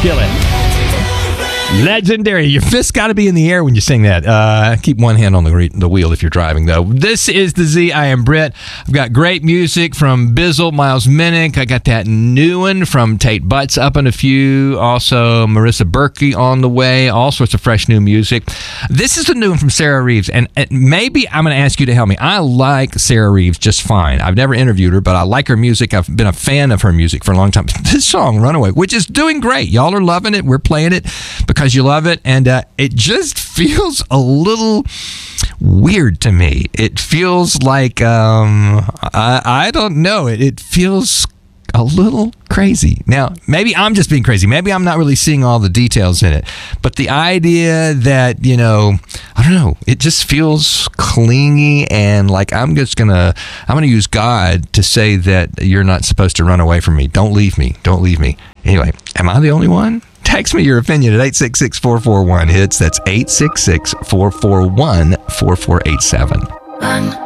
Skillet. Legendary. Your fist's got to be in the air when you sing that. Keep one hand on the wheel if you're driving, though. This is The Z. I am Britt. I've got great music from Bizzle, Miles Minnick. I got that new one from Tate Butts up in a few. Also, Marissa Berkey on the way. All sorts of fresh new music. This is a new one from Sarah Reeves, and maybe I'm going to ask you to help me. I like Sarah Reeves just fine. I've never interviewed her, but I like her music. I've been a fan of her music for a long time. This song, Runaway, which is doing great. Y'all are loving it. We're playing it because you love it, and it just feels a little weird to me. It feels like I don't know. It feels a little crazy. Now, maybe I'm just being crazy. Maybe I'm not really seeing all the details in it. But the idea that, I don't know, it just feels clingy, and like I'm gonna use God to say that you're not supposed to run away from me. Don't leave me. Don't leave me. Anyway, am I the only one? Text me your opinion at 866-441-HITS. That's 866-441-4487.